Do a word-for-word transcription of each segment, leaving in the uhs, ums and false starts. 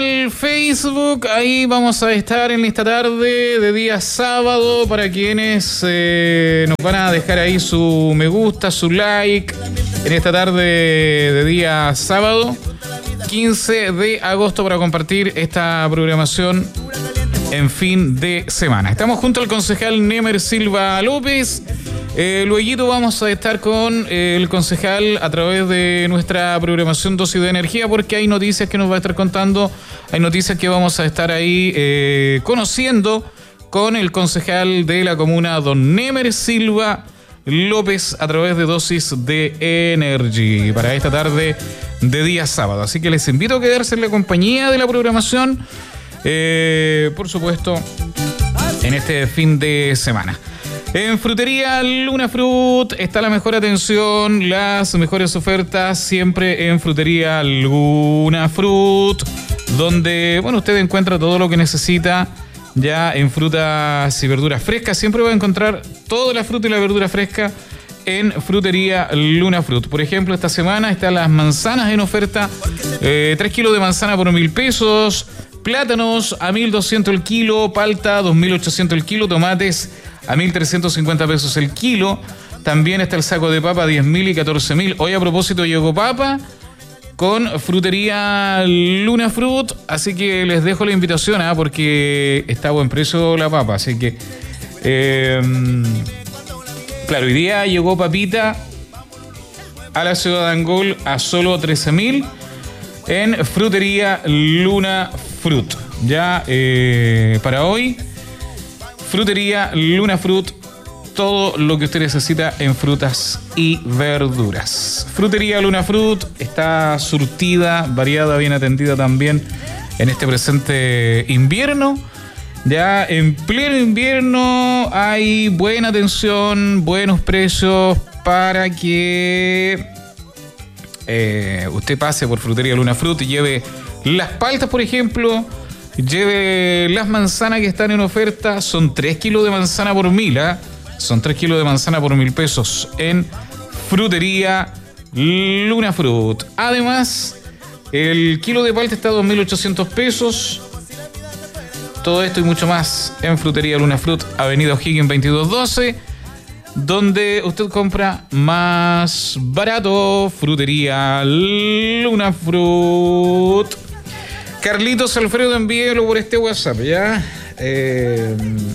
El Facebook, ahí vamos a estar en esta tarde de día sábado para quienes eh, nos van a dejar ahí su me gusta, su like en esta tarde de día sábado quince de agosto para compartir esta programación en fin de semana. Estamos junto al concejal Nemer Silva López. Eh, luego vamos a estar con eh, el concejal a través de nuestra programación Dosis de Energía, porque hay noticias que nos va a estar contando, hay noticias que vamos a estar ahí eh, conociendo con el concejal de la comuna, don Nemer Silva López, a través de Dosis de Energy para esta tarde de día sábado. Así que les invito a quedarse en la compañía de la programación, eh, por supuesto, en este fin de semana. En Frutería Luna Fruit está la mejor atención, las mejores ofertas, siempre en Frutería Luna Fruit, donde, bueno, usted encuentra todo lo que necesita ya en frutas y verduras frescas. Siempre va a encontrar toda la fruta y la verdura fresca en Frutería Luna Fruit. Por ejemplo, esta semana están las manzanas en oferta, eh, tres kilos de manzana por mil pesos, plátanos a mil doscientos el kilo, palta dos mil ochocientos el kilo, tomates a mil trescientos cincuenta pesos el kilo. También está el saco de papa diez mil y catorce mil. Hoy a propósito llegó papa con Frutería Luna Fruit, así que les dejo la invitación, ¿eh? porque está a buen precio la papa. Así que, eh, claro, hoy día llegó papita a la ciudad de Angol a solo trece mil en Frutería Luna Fruit. Ya eh, para hoy, Frutería Luna Fruit, todo lo que usted necesita en frutas y verduras. Frutería Luna Fruit está surtida, variada, bien atendida también en este presente invierno. Ya en pleno invierno hay buena atención, buenos precios para que eh, usted pase por Frutería Luna Fruit y lleve las paltas, por ejemplo. Lleve las manzanas que están en oferta. Son tres kilos de manzana por mil, ¿eh? Son tres kilos de manzana por mil pesos en Frutería Luna Fruit. Además, el kilo de palta está a dos mil ochocientos pesos. Todo esto y mucho más en Frutería Luna Fruit, Avenida O'Higgins veintidós doce, donde usted compra más barato. Frutería Luna Fruit. Carlitos Alfredo, envíelo por este WhatsApp, ¿ya? Eh...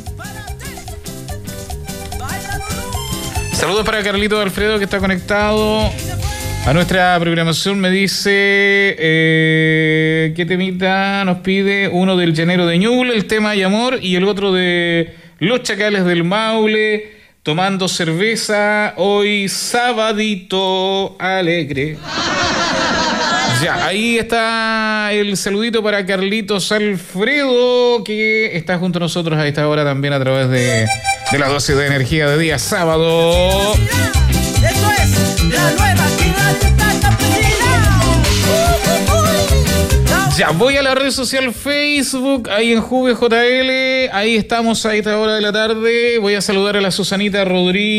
Saludos para Carlitos Alfredo, que está conectado a nuestra programación. Me dice eh, ¿qué temita nos pide? Uno del Llanero de Ñuble, el tema y amor, y el otro de Los Chacales del Maule, tomando cerveza hoy sabadito alegre. Ya, ahí está el saludito para Carlitos Alfredo, que está junto a nosotros a esta hora también a través de, de la Dosis de Energía de día sábado. Eso es la nueva Ya, voy a la red social Facebook, ahí en Juve J L, ahí estamos a esta hora de la tarde. Voy a saludar a la Susanita Rodríguez.